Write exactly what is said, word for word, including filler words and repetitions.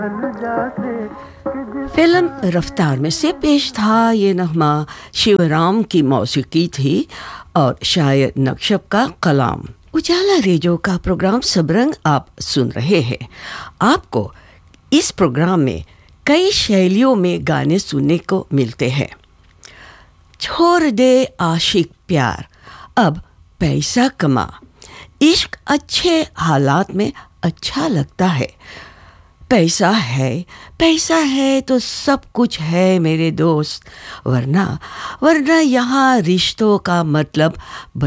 Film रफ्तार में से पेश था ये नगमा, शिवराम की मौसीकी थी और शायर नक्शब का कलाम। उजाला रेडियो का प्रोग्राम सबरंग आप सुन रहे हैं। आपको इस प्रोग्राम में कई शैलियों में गाने सुनने को मिलते हैं। छोड़ दे आशिक प्यार, अब पैसा कमा। इश्क अच्छे हालात में अच्छा लगता है। पैसा है, पैसा है तो सब कुछ है मेरे दोस्त, वरना वरना यहाँ रिश्तों का मतलब